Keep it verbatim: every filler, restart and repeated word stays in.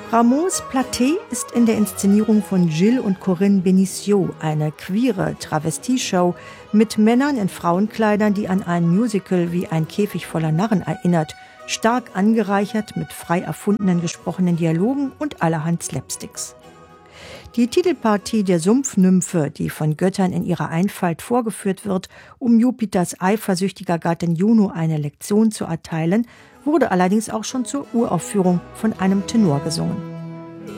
Rameau's Platée ist in der Inszenierung von Gilles und Corinne Benicio eine queere Travestieshow mit Männern in Frauenkleidern, die an ein Musical wie Ein Käfig voller Narren erinnert, stark angereichert mit frei erfundenen gesprochenen Dialogen und allerhand Slapsticks. Die Titelpartie der Sumpfnymphe, die von Göttern in ihrer Einfalt vorgeführt wird, um Jupiters eifersüchtiger Gattin Juno eine Lektion zu erteilen, wurde allerdings auch schon zur Uraufführung von einem Tenor gesungen.